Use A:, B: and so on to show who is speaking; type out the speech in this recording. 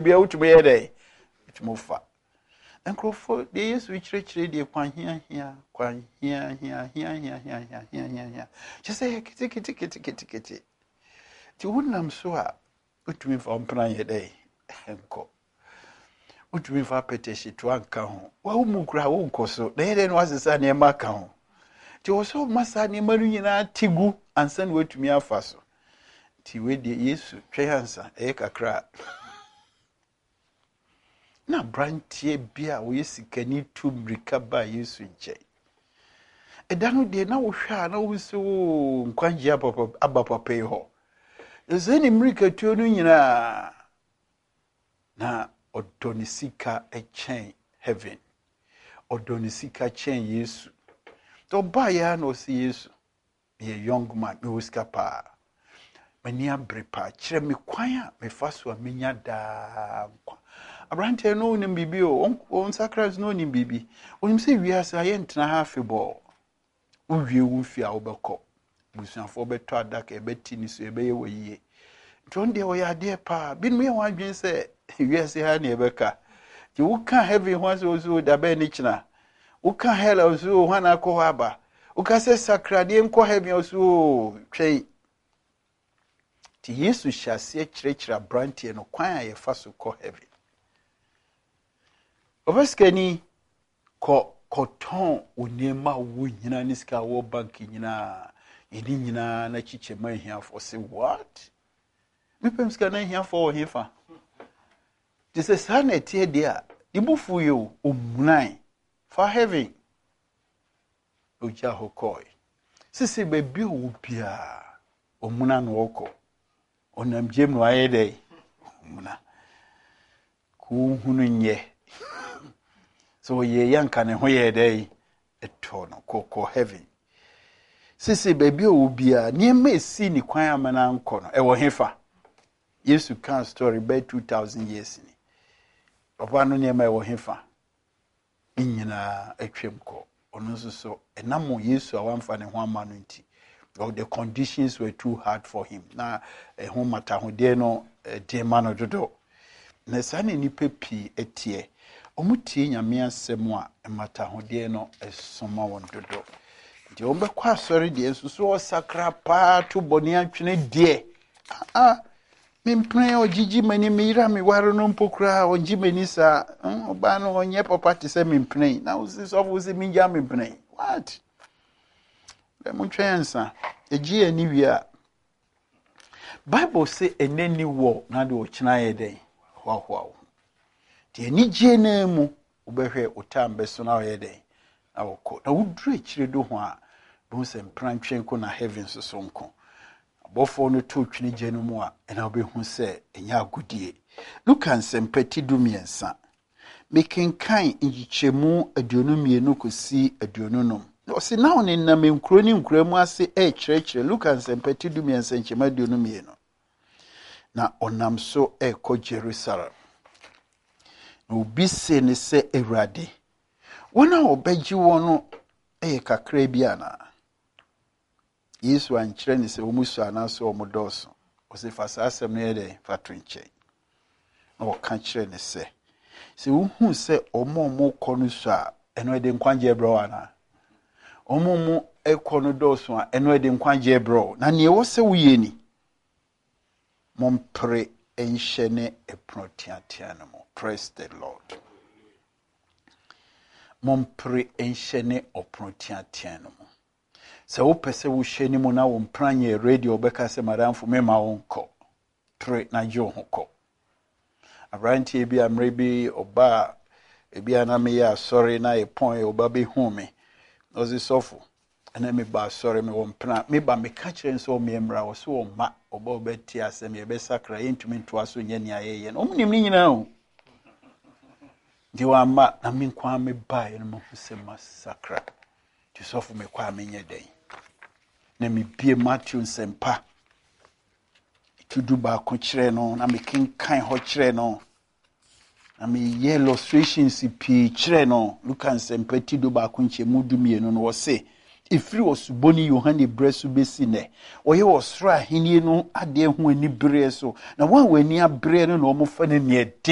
A: be out to be a day. It's more fat. And Crawford, they used to reach the quan here. Just say, kitty. To wouldn't I'm so put me for plan a day. And go. Put me for petition to uncle. Well, Mukra won't go so. Then was the son near Macao. To also Massa near Marina Tigu and send word to me a faso. Tiwe de Yesu, Trehansa, Eka crab. Na brantie bia we sikani to recover Yesu nche. Edanu de na wo hwa na wo so nkwanji abapa pay ho. Ezeni mrika tu no nyina na odonisika echen heaven. Odonisika chen Yesu. To ba ya no si Yesu. Ye young man me wiskapa. Mani abrepa kire me kwan a me faso a menya da nkwa. Abrante no nim bibi on sacrament no nim bibi. Onim se wiase aye ntena ha febol. Uwie wufia obekọ. Busuafo beto adaka ebeti ni so ebeye woyie. Ntonde wo ya de pa. Bin me wan dwen se wiase ha na ebeka. Ti wo ka heaven ho so da be ni kina. Wo ka hell so ho na akọ aba. Wo ka se sacrament nko heaven so twei. Ti Yesu hyase kirekira brantie no kwan a ye fa so kọ heaven. Obaskani koton onema wo nyina ni sika wo bank nyina eni nyina na chiche man hia for say what me pem sika na hia for hefa this is sanity there the bufu yo omunan for heaven oja hokoi sisi baby wo bia omuna no woko onam jem no ayede omuna ku hunu nye so ye yanka ne ho ye dey etono koko heaven sisi baby obia niema esi ni kwan amana nko no e wo hefa Yesu kan story by 2000 years ni papa no niema e wo hefa nyina atwem ko ono so enamo Yesu awamfa ne ho amano nti the conditions were too hard for him na ho mata ho de no de mano dodo na sane ni pepi etie omuti nyame asem a emata hode no esoma won dodo nti ombe kwa sori de ensusu o sakra pa to boni atwene de mimpre ojiji mani mira mi waro no mpokura onji mani sa oba no onye papa te se mimpre na usi so usi minja mimpre what le muntwensa eji ani wia Bible say eneni wo na de o kina ye den hwa ti eni je na mu obehwe utambe so na ye den na woko na wudure kire do ho a bo se mpranatwen ko na heaven so nko abofo no to twene je no mu a na obehu se enya agudie Luka nsempati dumiensa mekenkan njichemu aduonumienu kosi aduonunum no se na one na menkro ni nkramu ase kyerɛkyerɛ Luka nsempati dumiensa nchema aduonumienu na onam so ko Jerusalem na obi se ne se Awurade wona obegyi wono kakra bi ana Yesu ankyerɛ ne se omusu anaso omodoso o se fasa asɛm no yɛde fatwenche na wɔka kyerɛ ne se wohu se omomo kɔ no so a ɛno de nkwagye bro ana omomo ekɔ no doso a ɛno de nkwagye bro na ne wo se woyɛ ni mompre enhyene eprotiatia no mo praise the Lord mompre enhyene oprotiatia no mo se wo pese wo hyeni mo na wo mpranye radio beka se madamfo mema wo nko tre na jo ho ko abranti ebi amrebi oba ebi aname ya sorry na e pon oba be hu me ozi sofo ana me ba sorry me wo mpra me ba me ka kire nso me mra wo so ma oba obeti asem ye be sakra yentumi nto aso nya ni ayeye no omnim ni nyina o di wa ma na me kwa me ba ye no mo se masakra ti sofo me kwa me nya den na me bie Matthew nsempa tudu ba ko kire no na me kenkan ho kire no na me ye illustrations pi kire no Luka nsempa tudu ba ko nchemu dumienu no wo se ifiri osuboni Yohane bresu besi ne oye osra henie no ade hu ani bere so na wan wani abere no na omofa ne ne